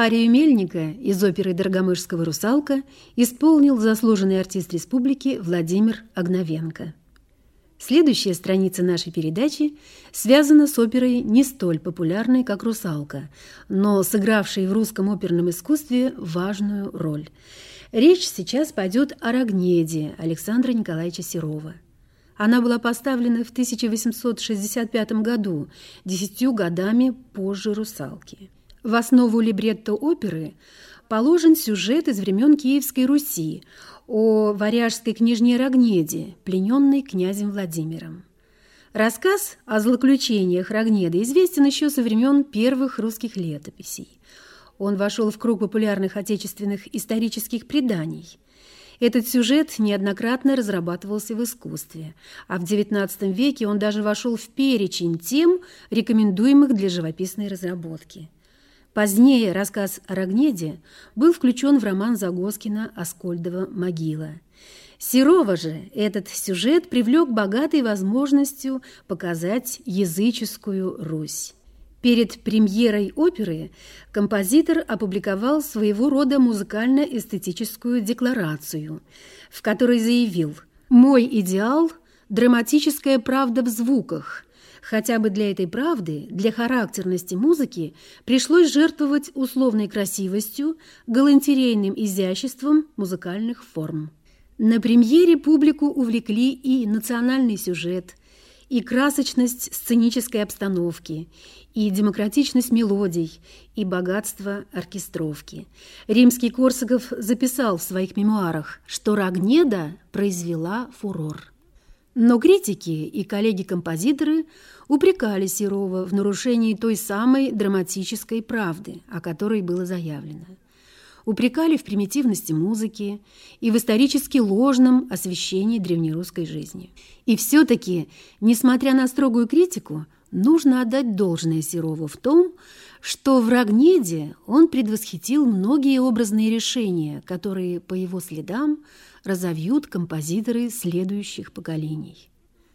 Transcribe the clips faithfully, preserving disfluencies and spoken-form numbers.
Арию Мельника из оперы Дорогомышского «Русалка» исполнил заслуженный артист республики Владимир Огновенко. Следующая страница нашей передачи связана с оперой не столь популярной, как «Русалка», но сыгравшей в русском оперном искусстве важную роль. Речь сейчас пойдет о «Рогнеде» Александра Николаевича Серова. Она была поставлена в тысяча восемьсот шестьдесят пятом году, десятью годами позже «Русалки». В основу либретто оперы положен сюжет из времен Киевской Руси о варяжской княжне Рогнеде, плененной князем Владимиром. Рассказ о злоключениях Рогнеды известен еще со времен первых русских летописей. Он вошел в круг популярных отечественных исторических преданий. Этот сюжет неоднократно разрабатывался в искусстве, а в девятнадцатом веке он даже вошел в перечень тем, рекомендуемых для живописной разработки. Позднее рассказ о Рогнеде был включен в роман Загоскина «Аскольдова могила». Серова же этот сюжет привлек богатой возможностью показать языческую Русь. Перед премьерой оперы композитор опубликовал своего рода музыкально-эстетическую декларацию, в которой заявил: «Мой идеал – драматическая правда в звуках. Хотя бы для этой правды, для характерности музыки пришлось жертвовать условной красивостью, галантерейным изяществом музыкальных форм». На премьере публику увлекли и национальный сюжет, и красочность сценической обстановки, и демократичность мелодий, и богатство оркестровки. Римский-Корсаков записал в своих мемуарах, что Рогнеда произвела фурор. Но критики и коллеги-композиторы упрекали Серова в нарушении той самой драматической правды, о которой было заявлено. Упрекали в примитивности музыки и в исторически ложном освещении древнерусской жизни. И все-таки, несмотря на строгую критику, нужно отдать должное Серову в том, что в Рогнеде он предвосхитил многие образные решения, которые, по его следам, разовьют композиторы следующих поколений.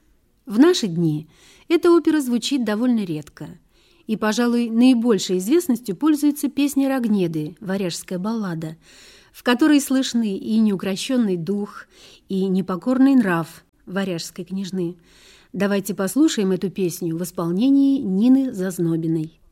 В наши дни эта опера звучит довольно редко, и, пожалуй, наибольшей известностью пользуется песня Рогнеды, варяжская баллада, в которой слышны и неукрощенный дух, и непокорный нрав варяжской княжны. Давайте послушаем эту песню в исполнении Нины Зазнобиной.